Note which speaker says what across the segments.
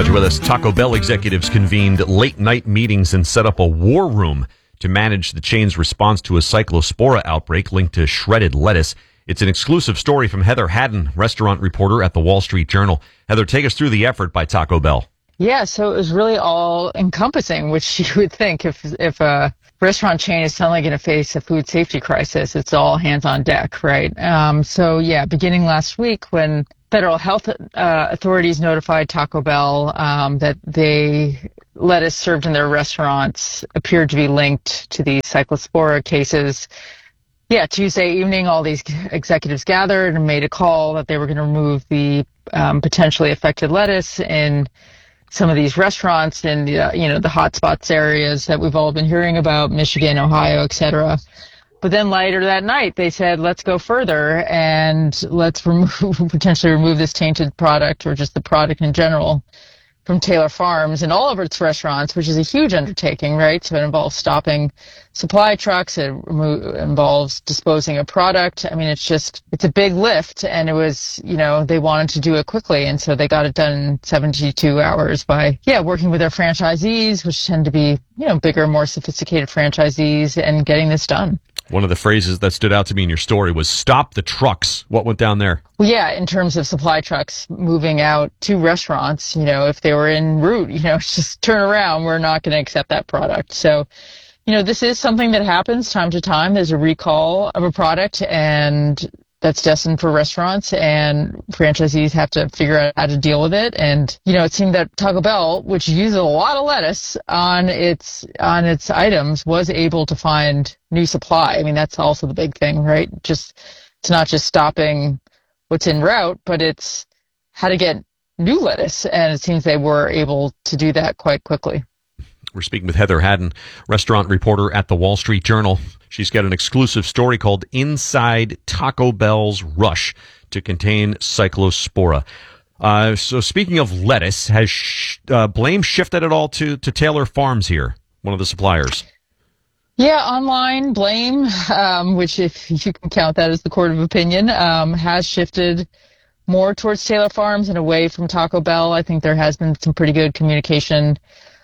Speaker 1: Glad you're with us. Taco Bell executives convened late-night meetings and set up a war room to manage the chain's response to a cyclospora outbreak linked to shredded lettuce. It's an exclusive story from Heather Haddon, restaurant reporter at the Wall Street Journal. Heather, take us through the effort by Taco Bell.
Speaker 2: Yeah, so it was really all encompassing, which you would think if a restaurant chain is suddenly going to face a food safety crisis, it's all hands on deck, right? Beginning last week when federal health authorities notified Taco Bell that lettuce served in their restaurants appeared to be linked to the cyclospora cases. Yeah, Tuesday evening, all these executives gathered and made a call that they were going to remove the potentially affected lettuce in some of these restaurants in the hotspots areas that we've all been hearing about, Michigan, Ohio, etc. But then later that night, they said, let's go further and let's potentially remove this tainted product or just the product in general from Taylor Farms and all of its restaurants, which is a huge undertaking, right? So it involves stopping supply trucks. It involves disposing of product. I mean, it's a big lift, and it was, they wanted to do it quickly. And so they got it done in 72 hours by, working with their franchisees, which tend to be, bigger, more sophisticated franchisees, and getting this done.
Speaker 1: One of the phrases that stood out to me in your story was "stop the trucks." What went down there?
Speaker 2: Well, yeah, in terms of supply trucks moving out to restaurants, if they were en route, just turn around. We're not going to accept that product. So, this is something that happens time to time. There's a recall of a product, and that's destined for restaurants, and franchisees have to figure out how to deal with it. And, it seemed that Taco Bell, which uses a lot of lettuce on its items, was able to find new supply. I mean, that's also the big thing, right? It's not just stopping what's en route, but it's how to get new lettuce. And it seems they were able to do that quite quickly.
Speaker 1: We're speaking with Heather Haddon, restaurant reporter at the Wall Street Journal. She's got an exclusive story called Inside Taco Bell's Rush to Contain Cyclospora. So speaking of lettuce, has blame shifted at all to Taylor Farms here, one of the suppliers?
Speaker 2: Yeah, online blame, which if you can count that as the court of opinion, has shifted more towards Taylor Farms and away from Taco Bell. I think there has been some pretty good communication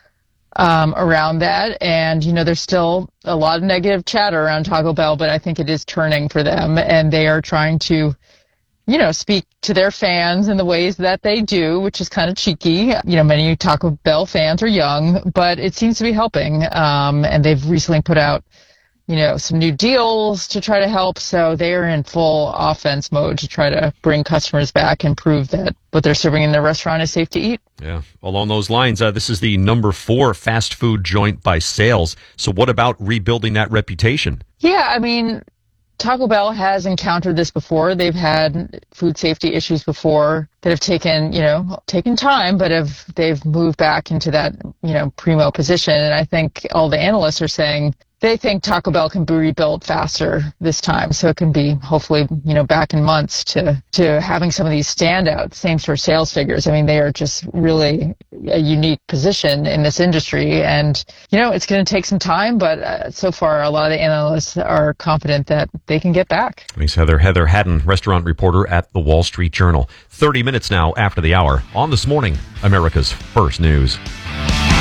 Speaker 2: around that. And, there's still a lot of negative chatter around Taco Bell, but I think it is turning for them. And they are trying to, speak to their fans in the ways that they do, which is kind of cheeky. Many Taco Bell fans are young, but it seems to be helping. And they've recently put out, some new deals to try to help. So they are in full offense mode to try to bring customers back and prove that what they're serving in their restaurant is safe to eat.
Speaker 1: Yeah. Along those lines, this is the number 4 fast food joint by sales. So what about rebuilding that reputation?
Speaker 2: Yeah, I mean, Taco Bell has encountered this before. They've had food safety issues before that have taken time, but they've moved back into that, primo position. And I think all the analysts are saying they think Taco Bell can be rebuilt faster this time. So it can be hopefully, back in months to having some of these standout same-store sales figures. I mean, they are just really a unique position in this industry. And, it's going to take some time, but so far a lot of the analysts are confident that they can get back.
Speaker 1: Thanks, Heather. Heather Haddon, restaurant reporter at the Wall Street Journal. 30 minutes now after the hour on This Morning, America's First News.